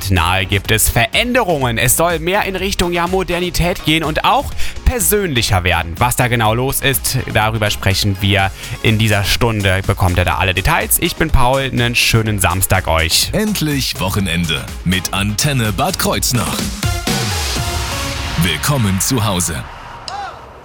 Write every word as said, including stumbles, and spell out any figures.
und nahe gibt es Veränderungen. Es soll mehr in Richtung ja, Modernität gehen und auch persönlicher werden. Was da genau los ist, darüber sprechen wir in dieser Stunde. Bekommt ihr da alle Details? Ich bin Paul, einen schönen Samstag euch. Endlich Wochenende mit Antenne Bad Kreuznach. Willkommen zu Hause.